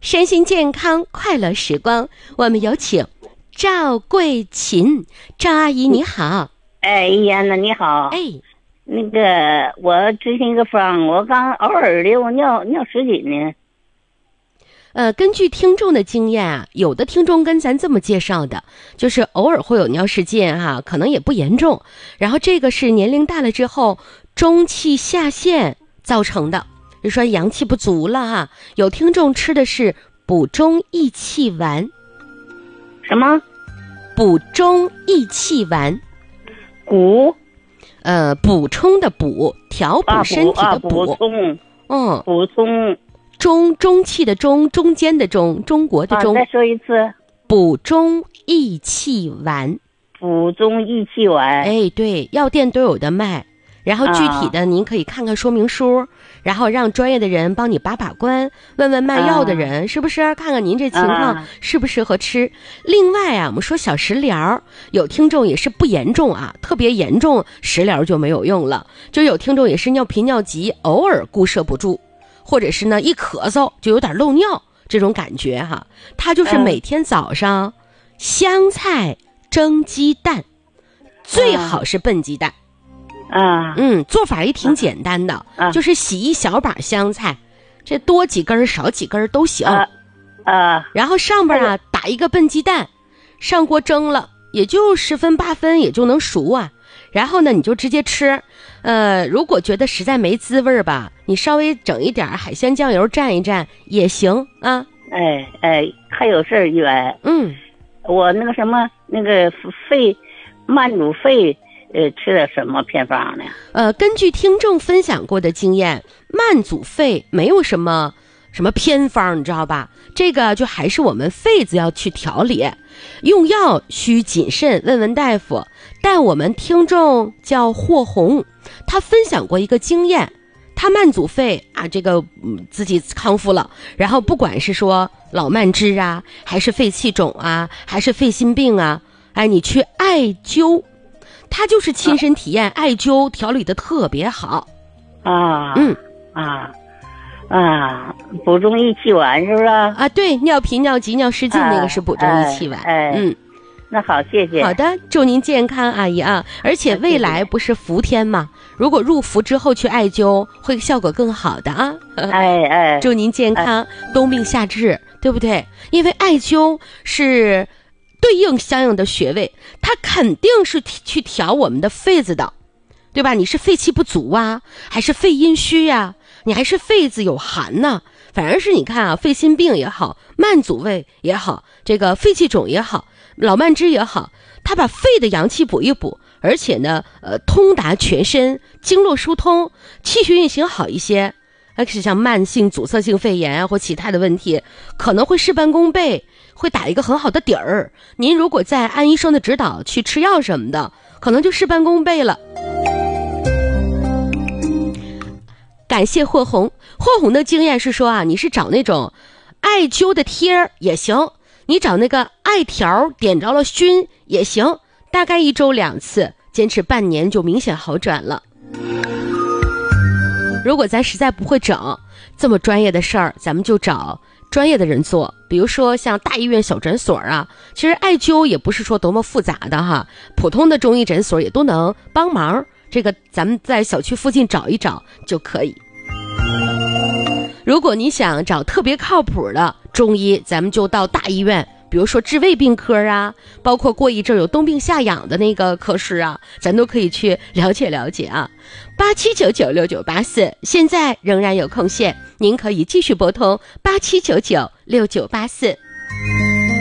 身心健康快乐时光，我们有请赵桂琴。赵阿姨你好。 哎，燕子你好。 哎， 那个我咨询个方，我刚偶尔的我尿失禁呢。 根据听众的经验啊，有的听众跟咱这么介绍的，就是偶尔会有尿失禁哈，可能也不严重。然后这个是年龄大了之后中气下陷造成的，就说阳气不足了哈。有听众吃的是补中益气丸。 什么？ 补中益气丸。补充的补，调补身体的补。 补充。 嗯， 补充。 中气的中，中间的中，中国的中。 再说一次。 补中益气丸。 补中益气丸。 哎，对，药店都有的卖。然后具体的您可以看看说明书，然后让专业的人帮你把关，问问卖药的人是不是，看看您这情况适不适合吃。另外啊，我们说小食疗，有听众也是不严重啊，特别严重食疗就没有用了。就有听众也是尿频尿急，偶尔固摄不住，或者是呢一咳嗽就有点漏尿这种感觉哈。他就是每天早上香菜蒸鸡蛋，最好是笨鸡蛋。做法也挺简单的，就是洗一小把香菜，这多几根少几根都行。然后上边打一个笨鸡蛋，上锅蒸了，也就10分8分也就能熟啊。然后呢，你就直接吃。如果觉得实在没滋味吧，你稍微整一点海鲜酱油蘸一蘸也行啊。 还有事儿冤。我那个什么那个慢阻肺。吃点什么偏方呢？ 根据听众分享过的经验，慢阻肺没有什么偏方，你知道吧？这个就还是我们肺子要去调理，用药需谨慎，问问大夫。但我们听众叫霍红，他分享过一个经验，他慢阻肺啊，这个自己康复了，然后不管是说老慢支啊，还是肺气肿啊，还是肺心病啊，哎，你去艾灸。他就是亲身体验，艾灸调理的特别好。 补中益气丸是不是？ 对，尿频尿急尿失禁那个是补中益气丸。 那好，谢谢。 好的，祝您健康，阿姨啊！而且未来不是伏天嘛，如果入伏之后去艾灸，会效果更好的啊。祝您健康，冬病夏治，对不对？因为艾灸是对应相应的穴位，它肯定是去调我们的肺子的，对吧？你是肺气不足啊，还是肺阴虚呀？你还是肺子有寒呢？反而是你看啊，肺心病也好，慢阻肺也好，这个肺气肿也好，老慢支也好，它把肺的阳气补一补，而且呢，通达全身，经络疏通，气血运行好一些。是像慢性阻塞性肺炎啊或其他的问题，可能会事半功倍，会打一个很好的底儿。您如果再按医生的指导去吃药什么的，可能就事半功倍了。感谢霍红的经验是说啊，你是找那种艾灸的贴也行，你找那个艾条点着了熏也行，大概1周2次，坚持半年就明显好转了。如果咱实在不会整这么专业的事儿，咱们就找专业的人做，比如说像大医院小诊所啊，其实艾灸也不是说多么复杂的哈，普通的中医诊所也都能帮忙，这个咱们在小区附近找一找就可以。如果你想找特别靠谱的中医，咱们就到大医院，比如说治胃病科啊，包括过一阵有冬病夏养的那个科室啊，咱都可以去了解了解啊。87996984，现在仍然有空闲，您可以继续拨通87996984。